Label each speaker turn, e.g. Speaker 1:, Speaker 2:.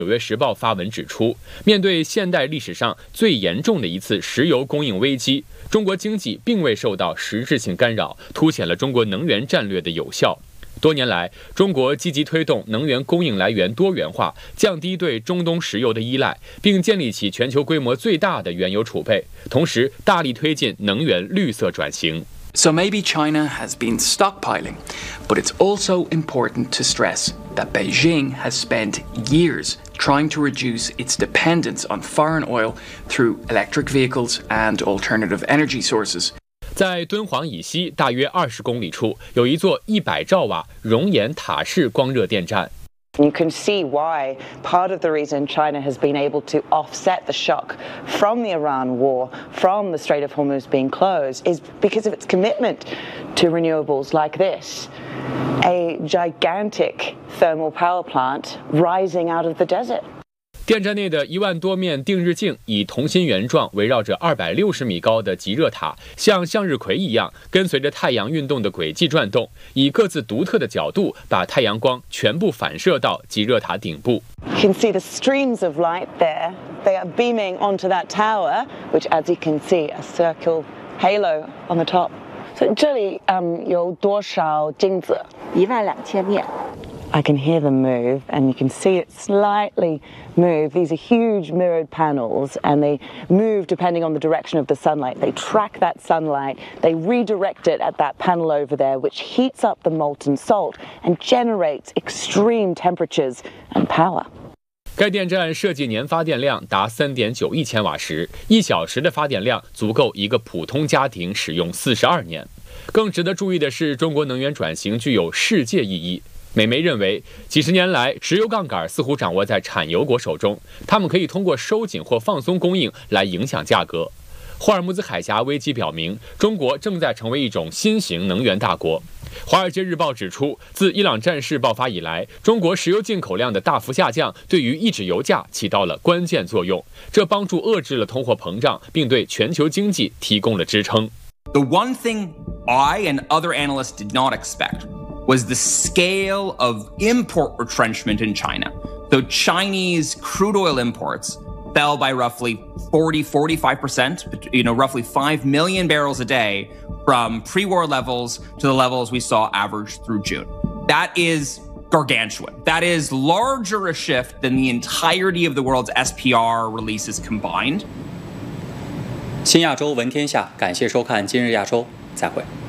Speaker 1: 纽约时报发文指出，面对现代历史上最严重的一次石油供应危机，中国经济并未受到实质性干扰，凸显了中国能源战略的有效。多年来，中国积极推动能源供应来源多元化，降低对中东石油的依赖，并建立起全球规模最大的原油储备，同时大力推进能源绿色转型。
Speaker 2: So maybe China has been stockpiling, but it's also important to stress that Beijing has spent years trying to reduce its dependence on foreign oil through electric vehicles and alternative energy sources.
Speaker 1: 在敦煌以西大约20公里处，有一座100兆瓦熔岩塔式光热电站。
Speaker 3: You can see why part of the reason China has been able to offset the shock from the Iran war, from the Strait of Hormuz being closed, is because of its commitment to renewables like this. A gigantic thermal power plant rising out of the desert.
Speaker 1: 电站内的1万多面定日镜以同心圆状围绕着260米高的极热塔，像向日葵一样跟随着太阳运动的轨迹转动，以各自独特的角度把太阳光全部反射到极热塔顶部。
Speaker 3: You can see the streams of light there. They are beaming onto that tower, which, as you can see, a circle halo on the top. So 这里有多少镜子？12000面。I can hear them move, and you can see it slightly move. These are huge mirrored panels, and they move depending on the direction of the sunlight. They track that sunlight, they redirect it at that panel over there, which heats up the molten salt and generates extreme temperatures and power.
Speaker 1: 该电站设计年发电量达3.9亿千瓦时，1小时的发电量足够一个普通家庭使用42年。更值得注意的是，中国能源转型具有世界意义。美媒认为，几十年来，石油杠杆似乎掌握在产油国手中，他们可以通过收紧或放松供应来影响价格。霍尔木兹海峡危机表明，中国正在成为一种新型能源大国。《华尔街日报》指出，自伊朗战事爆发以来，中国石油进口量的大幅下降，对于抑制油价起到了关键作用，这帮助遏制了通货膨胀，并对全球经济提供了支撑。
Speaker 4: The one thing I and other analysts did not expect was the scale of import retrenchment in China. The Chinese crude oil imports fell by roughly 45%, roughly 5 million barrels a day from pre-war levels to the levels we saw average through June. That is gargantuan. That is larger a shift than the entirety of the world's SPR releases combined.
Speaker 5: 新亚洲闻天下，感谢收看今日亚洲，再会。